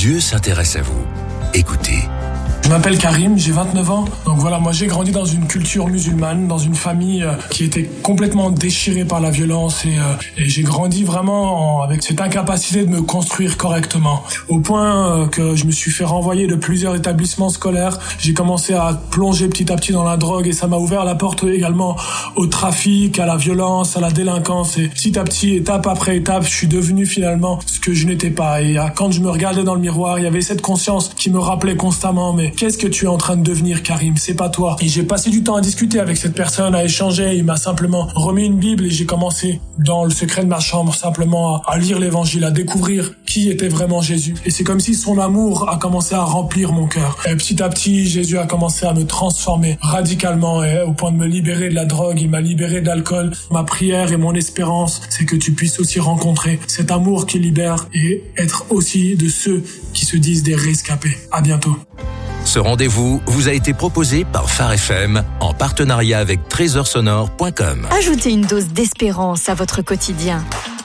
Dieu s'intéresse à vous. Écoutez. Je m'appelle Karim, j'ai 29 ans. Donc voilà, moi j'ai grandi dans une culture musulmane, dans une famille qui était complètement déchirée par la violence et j'ai grandi vraiment avec cette incapacité de me construire correctement. Au point que je me suis fait renvoyer de plusieurs établissements scolaires. J'ai commencé à plonger petit à petit dans la drogue et ça m'a ouvert la porte également au trafic, à la violence, à la délinquance. Et petit à petit, étape après étape, je suis devenu finalement ce que je n'étais pas. Et quand je me regardais dans le miroir, il y avait cette conscience qui me rappelait constamment, mais qu'est-ce que tu es en train de devenir, Karim? C'est pas toi. Et j'ai passé du temps à discuter avec cette personne, à échanger. Il m'a simplement remis une Bible et j'ai commencé dans le secret de ma chambre simplement à lire l'évangile, à découvrir qui était vraiment Jésus. Et c'est comme si son amour a commencé à remplir mon cœur. Et petit à petit, Jésus a commencé à me transformer radicalement et au point de me libérer de la drogue. Il m'a libéré de l'alcool. Ma prière et mon espérance, c'est que tu puisses aussi rencontrer cet amour qui libère et être aussi de ceux qui se disent des rescapés. À bientôt. Ce rendez-vous vous a été proposé par Phare FM en partenariat avec trésorsonore.com. Ajoutez une dose d'espérance à votre quotidien.